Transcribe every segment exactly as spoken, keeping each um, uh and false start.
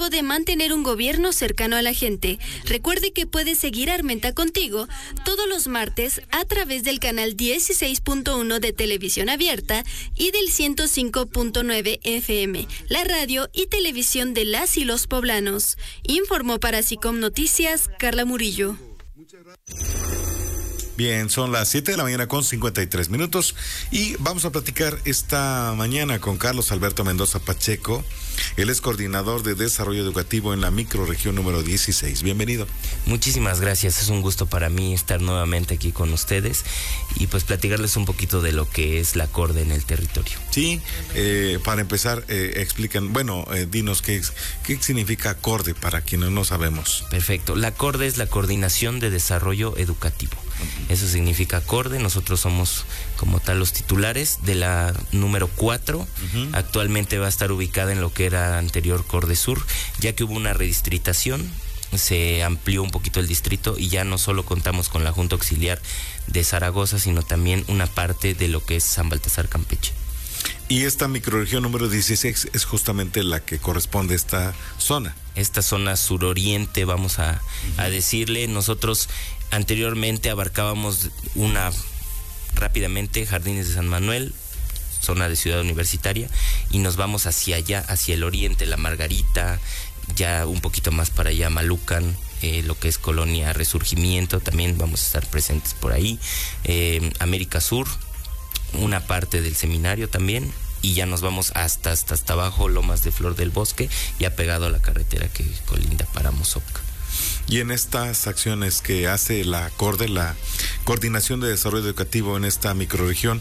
objetivo de mantener un gobierno cercano a la gente. Recuerde que puede seguir Armenta Contigo todos los martes a través del canal dieciséis punto uno de Televisión Abierta y del ciento cinco punto nueve F M, la radio y televisión de las y los poblanos. Informó para SICOM Noticias, Carla Murillo. Bien, son las siete de la mañana con cincuenta y tres minutos y vamos a platicar esta mañana con Carlos Alberto Mendoza Pacheco. Él es coordinador de desarrollo educativo en la microrregión número dieciséis. Bienvenido. Muchísimas gracias, es un gusto para mí estar nuevamente aquí con ustedes y pues platicarles un poquito de lo que es la CORDE en el territorio. Sí, eh, para empezar, eh, explican, bueno, eh, dinos qué, qué significa CORDE para quienes no sabemos. Perfecto, la CORDE es la Coordinación de Desarrollo Educativo. Eso significa CORDE. Nosotros somos como tal los titulares de la número cuatro. Uh-huh. Actualmente va a estar ubicada en lo que era anterior CORDE Sur, ya que hubo una redistritación, se amplió un poquito el distrito y ya no solo contamos con la Junta Auxiliar de Zaragoza, sino también una parte de lo que es San Baltasar Campeche. Y esta microrregión número dieciséis es justamente la que corresponde a esta zona. Esta zona suroriente, vamos a, uh-huh. a decirle. Nosotros anteriormente abarcábamos una, rápidamente, Jardines de San Manuel, zona de Ciudad Universitaria, y nos vamos hacia allá, hacia el oriente, La Margarita, ya un poquito más para allá, Malucan, eh, lo que es Colonia Resurgimiento, también vamos a estar presentes por ahí, eh, América Sur, una parte del seminario también, y ya nos vamos hasta, hasta, hasta abajo, Lomas de Flor del Bosque, ya pegado a la carretera que colinda para Mozoc. Y en estas acciones que hace la CORDE, la Coordinación de Desarrollo Educativo en esta microrregión,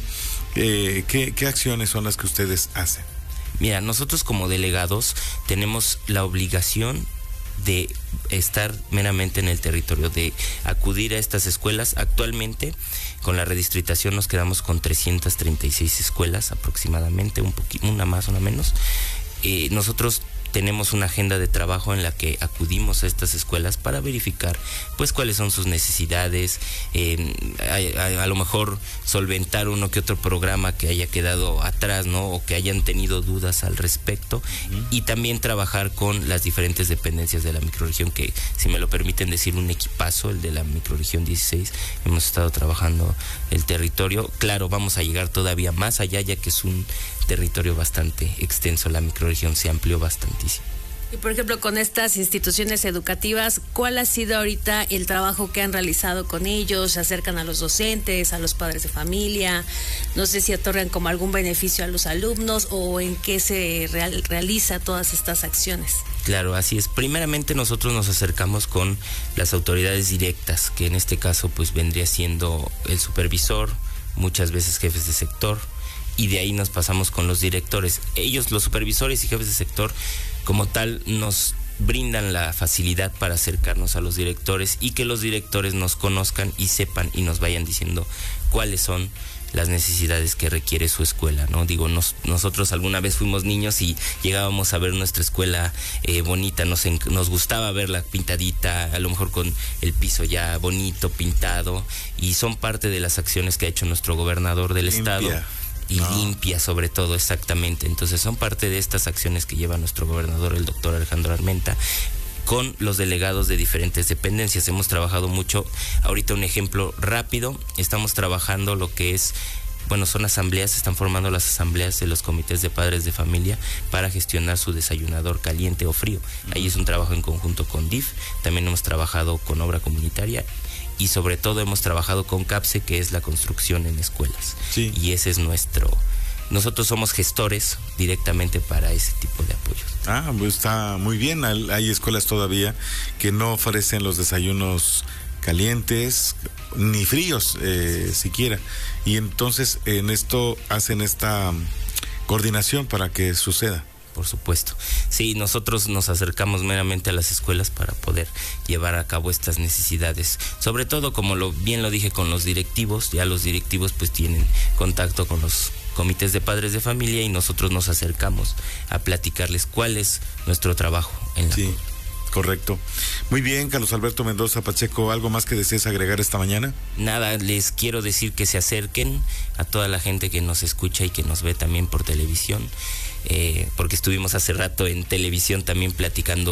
eh, ¿qué, qué acciones son las que ustedes hacen? Mira, nosotros como delegados tenemos la obligación de estar meramente en el territorio, de acudir a estas escuelas. Actualmente, con la redistritación nos quedamos con trescientas treinta y seis escuelas aproximadamente, un poquito, una más, una menos. Eh, nosotros tenemos una agenda de trabajo en la que acudimos a estas escuelas para verificar pues cuáles son sus necesidades, eh, a, a, a lo mejor solventar uno que otro programa que haya quedado atrás, ¿no? O que hayan tenido dudas al respecto, uh-huh. y también trabajar con las diferentes dependencias de la microrregión, que si me lo permiten decir, un equipazo, el de la microrregión dieciséis, hemos estado trabajando el territorio. Claro, vamos a llegar todavía más allá, ya que es un territorio bastante extenso, la microrregión se amplió bastantísimo. Y por ejemplo, con estas instituciones educativas, ¿cuál ha sido ahorita el trabajo que han realizado con ellos? ¿Se acercan a los docentes, a los padres de familia? No sé si otorgan como algún beneficio a los alumnos o en qué se real, realiza todas estas acciones. Claro, así es. Primeramente nosotros nos acercamos con las autoridades directas, que en este caso pues vendría siendo el supervisor, muchas veces jefes de sector, y de ahí nos pasamos con los directores. Ellos, los supervisores y jefes de sector, como tal, nos brindan la facilidad para acercarnos a los directores y que los directores nos conozcan y sepan y nos vayan diciendo cuáles son las necesidades que requiere su escuela, ¿no? Digo, nos, nosotros alguna vez fuimos niños y llegábamos a ver nuestra escuela eh, bonita, nos, nos gustaba verla pintadita, a lo mejor con el piso ya bonito, pintado, y son parte de las acciones que ha hecho nuestro gobernador del Limpia. estado. Y no. limpia sobre todo, exactamente. Entonces son parte de estas acciones que lleva nuestro gobernador, el doctor Alejandro Armenta, con los delegados de diferentes dependencias. Hemos trabajado mucho, ahorita un ejemplo rápido, estamos trabajando lo que es, bueno, son asambleas, se están formando las asambleas de los comités de padres de familia para gestionar su desayunador caliente o frío. Ahí es un trabajo en conjunto con D I F, también hemos trabajado con obra comunitaria y sobre todo hemos trabajado con CAPSE, que es la construcción en escuelas. Sí. Y ese es nuestro... Nosotros somos gestores directamente para ese tipo de apoyos. Ah, pues está muy bien. Hay escuelas todavía que no ofrecen los desayunos calientes ni fríos eh, siquiera. Y entonces en esto hacen esta um, coordinación para que suceda. Por supuesto. Sí, nosotros nos acercamos meramente a las escuelas para poder llevar a cabo estas necesidades. Sobre todo, como lo bien lo dije, con los directivos. Ya los directivos pues tienen contacto con los comités de padres de familia y nosotros nos acercamos a platicarles cuál es nuestro trabajo en la... Sí, correcto. Muy bien, Carlos Alberto Mendoza Pacheco, ¿algo más que desees agregar esta mañana? Nada, les quiero decir que se acerquen a toda la gente que nos escucha y que nos ve también por televisión, eh, porque estuvimos hace rato en televisión también platicando